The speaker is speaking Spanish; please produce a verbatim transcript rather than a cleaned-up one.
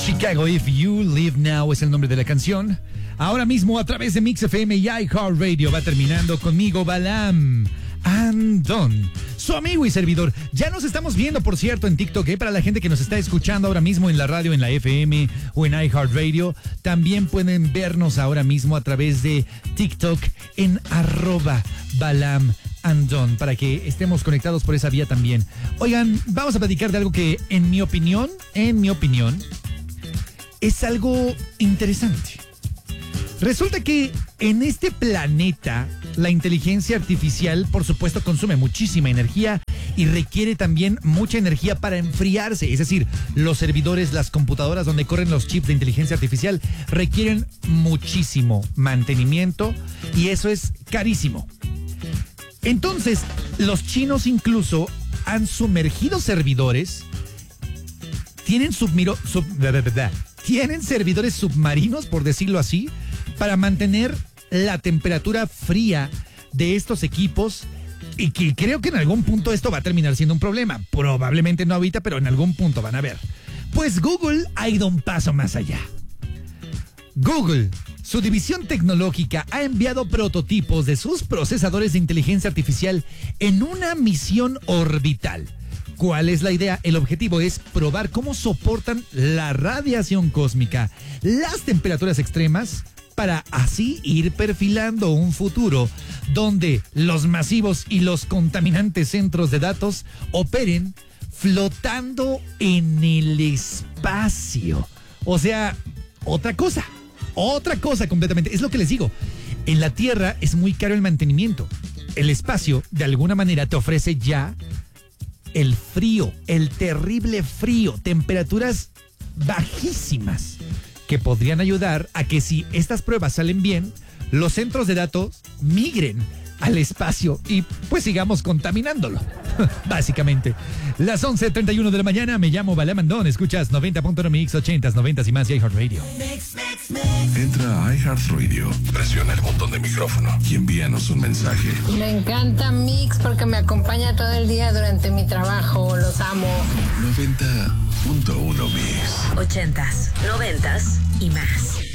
Chicago If You Live Now es el nombre de la canción. Ahora mismo a través de Mix F M y iHeartRadio va terminando conmigo Balam Andón, su amigo y servidor. Ya nos estamos viendo, por cierto, en TikTok, ¿eh? Para la gente que nos está escuchando ahora mismo en la radio, en la F M o en iHeartRadio, también pueden vernos ahora mismo a través de TikTok en arroba Balam Andón, para que estemos conectados por esa vía también. Oigan, vamos a platicar de algo que, en mi opinión, en mi opinión, es algo interesante. Resulta que en este planeta la inteligencia artificial, por supuesto, consume muchísima energía y requiere también mucha energía para enfriarse. Es decir, los servidores, las computadoras donde corren los chips de inteligencia artificial requieren muchísimo mantenimiento y eso es carísimo. Entonces, los chinos incluso han sumergido servidores, tienen submiro, sub, bla, bla, bla, bla, tienen servidores submarinos, por decirlo así, para mantener la temperatura fría de estos equipos, y que creo que en algún punto esto va a terminar siendo un problema. Probablemente no ahorita, pero en algún punto van a ver. Pues Google ha ido un paso más allá. Google, su división tecnológica, ha enviado prototipos de sus procesadores de inteligencia artificial en una misión orbital. ¿Cuál es la idea? El objetivo es probar cómo soportan la radiación cósmica, las temperaturas extremas, para así ir perfilando un futuro donde los masivos y los contaminantes centros de datos operen flotando en el espacio. O sea, otra cosa, otra cosa completamente. Es lo que les digo. En la Tierra es muy caro el mantenimiento. El espacio, de alguna manera, te ofrece ya el frío, el terrible frío, temperaturas bajísimas, que podrían ayudar a que, si estas pruebas salen bien, los centros de datos migren al espacio y pues sigamos contaminándolo. Básicamente. Las once treinta y uno de la mañana, me llamo Balam Andón, escuchas noventa punto uno Mix, ochentas, noventas y más y iHeartRadio. Entra a iHeartRadio, presiona el botón de micrófono y envíanos un mensaje. Me encanta Mix porque me acompaña todo el día durante mi trabajo, los amo. noventa punto uno Mix. Ochentas, noventas y más.